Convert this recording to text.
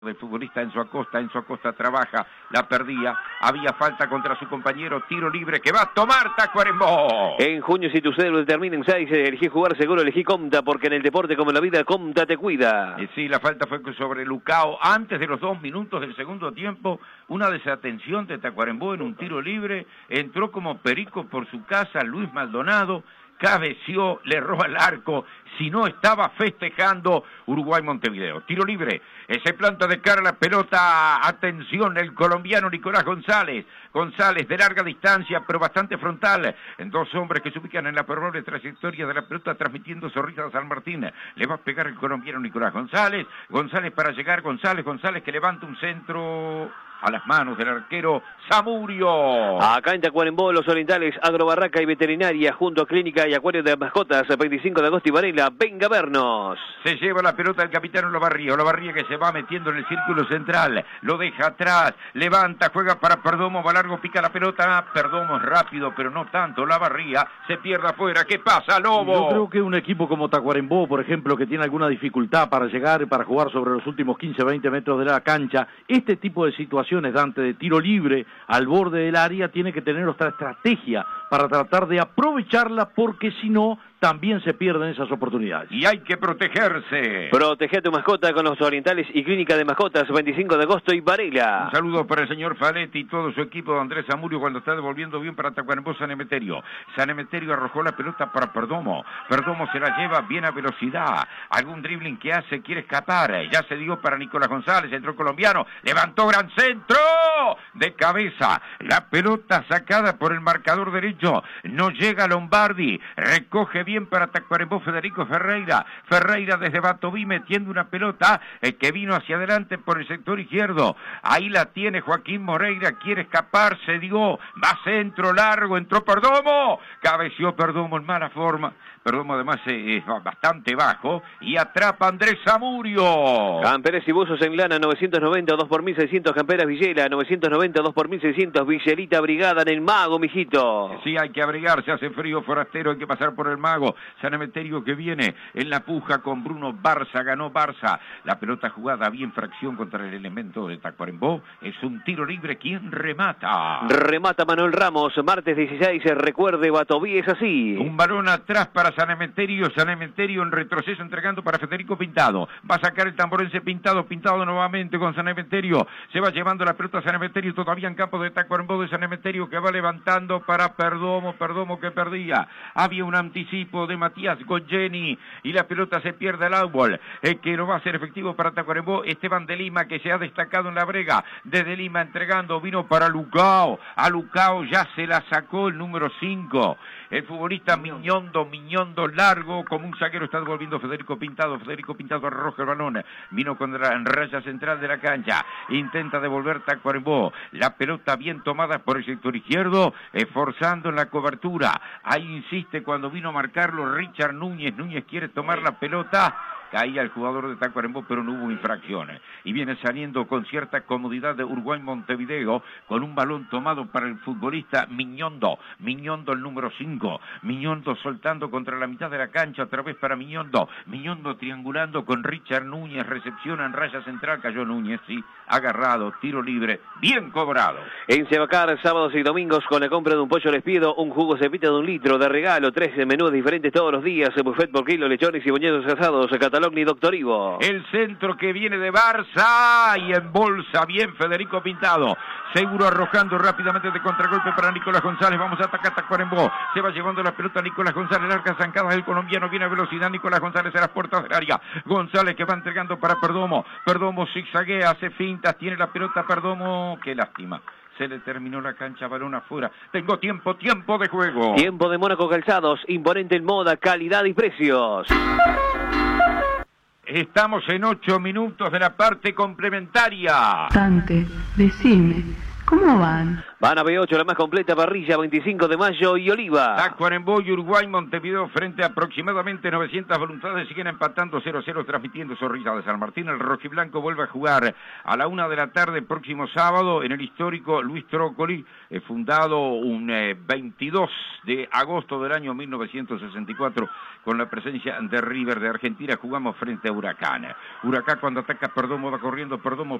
del futbolista Enzo Acosta trabaja, la perdía, había falta contra su compañero, tiro libre que va a tomar Tacuarembó. En junio, si tu cédula termina en 6, elegí jugar seguro, elegí Comta, porque en el deporte como en la vida, Comta te cuida. Sí, la falta fue sobre Lucao, antes de los 2 minutos del segundo tiempo, una desatención de Tacuarembó en un tiro libre, entró como perico por su casa Luis Maldonado, cabeció, le roba el arco, si no estaba festejando Uruguay-Montevideo. Tiro libre, se planta de cara la pelota, atención, el colombiano Nicolás González de larga distancia, pero bastante frontal, en dos hombres que se ubican en la probable trayectoria de la pelota, transmitiendo sonrisas a San Martín, le va a pegar el colombiano Nicolás González para llegar, González que levanta un centro a las manos del arquero Zamudio. Acá en Tacuarembó, Los Orientales, Agrobarraca y Veterinaria, junto a Clínica y Acuario de Mascotas, 25 de agosto y Varela, venga a vernos. Se lleva la pelota el capitán Olavarría que se va metiendo en el círculo central, lo deja atrás, levanta, juega para Perdomo, va largo, pica la pelota, Perdomo es rápido, pero no tanto, Olavarría se pierde afuera, ¿qué pasa, Lobo? Yo creo que un equipo como Tacuarembó, por ejemplo, que tiene alguna dificultad para llegar, para jugar sobre los últimos 15-20 metros de la cancha, este tipo de situaciones, Dante, de tiro libre al borde del área, tiene que tener otra estrategia para tratar de aprovecharla, porque si no, también se pierden esas oportunidades. Y hay que protegerse. Protege a tu mascota con Los Orientales y Clínica de Mascotas, 25 de agosto y Varela. Un saludo para el señor Faletti y todo su equipo de Andrés Zamudio cuando está devolviendo bien para Tacuarembó San Emeterio. San Emeterio arrojó la pelota para Perdomo. Perdomo se la lleva bien a velocidad. Algún dribbling que hace, quiere escapar. Ya se dio para Nicolás González, entró el colombiano. Levantó gran centro de cabeza. La pelota sacada por el marcador derecho. No llega Lombardi. Recoge bien para Tacuarembó Federico Ferreira desde Batoví metiendo una pelota que vino hacia adelante por el sector izquierdo, ahí la tiene Joaquín Moreira, quiere escapar, se dio, va centro largo, entró Perdomo, cabeció Perdomo en mala forma, Perdomo además es bastante bajo y atrapa a Andrés Zamudio. Camperas y buzos en lana, 990 2 por 1600, Camperas Villela, 990 2 por 1600, Villerita Brigada en el Mago, mijito. Sí, hay que abrigarse, hace frío forastero, hay que pasar por el Mago. San Emeterio que viene en la puja con Bruno Barça, ganó Barça, la pelota jugada bien fracción contra el elemento de Tacuarembó, es un tiro libre, ¿quién remata? Remata Manuel Ramos, martes 16, recuerde, Batoví es así. Un balón atrás para San Emeterio en retroceso entregando para Federico Pintado, va a sacar el tamborense Pintado nuevamente con San Emeterio, se va llevando la pelota a San Emeterio, todavía en campo de Tacuarembó de San Emeterio que va levantando para Perdomo que perdía, había un anticipo de Matías Goyeni y la pelota se pierde al árbol, que no va a ser efectivo para Tacuarembó. Esteban de Lima, que se ha destacado en la brega, desde Lima entregando, vino para Lucao, a Lucao ya se la sacó el número 5, el futbolista Miñondo largo, como un zaguero está devolviendo Federico Pintado arroja el balón, vino con la raya central de la cancha, intenta devolver Tacuarembó, la pelota bien tomada por el sector izquierdo, esforzando en la cobertura, ahí insiste cuando vino a marcarlo Richard Núñez quiere tomar la pelota, caía el jugador de Tacuarembó, pero no hubo infracciones. Y viene saliendo con cierta comodidad de Uruguay-Montevideo, con un balón tomado para el futbolista Miñondo el número 5. Miñondo soltando contra la mitad de la cancha, otra vez para Miñondo triangulando con Richard Núñez, recepciona en raya central, cayó Núñez, sí, agarrado, tiro libre, bien cobrado. En Cebacar, sábados y domingos, con la compra de un pollo les pido un jugo cepita de 1 litro de regalo, 13 menús diferentes todos los días, buffet por kilo, lechones y boñetos asados, Catalogni, Doctor Ivo. El centro que viene de Barça y en bolsa bien Federico Pintado, seguro arrojando rápidamente de contragolpe para Nicolás González, vamos a atacar Tacuarembó, se va llevando la pelota Nicolás González, larga zancada del colombiano, viene a velocidad Nicolás González a las puertas del área, González que va entregando para Perdomo zigzaguea, hace fintas, tiene la pelota Perdomo, qué lástima. Se le terminó la cancha, balón afuera. Tengo tiempo de juego. Tiempo de Mónaco Calzados, imponente en moda, calidad y precios. Estamos en 8 minutos de la parte complementaria. Dante, decime, ¿Cómo van? Van a B8, la más completa parrilla, 25 de mayo y Oliva. Tacuarembó y Uruguay, Montevideo, frente a aproximadamente 900 voluntades, siguen empatando 0-0, transmitiendo Zorrilla de San Martín. El rojiblanco vuelve a jugar a la 1 de la tarde, próximo sábado, en el histórico Luis Trócoli, fundado un 22 de agosto del año 1964, con la presencia de River de Argentina. Jugamos frente a Huracán. Huracán, cuando ataca Perdomo, va corriendo Perdomo,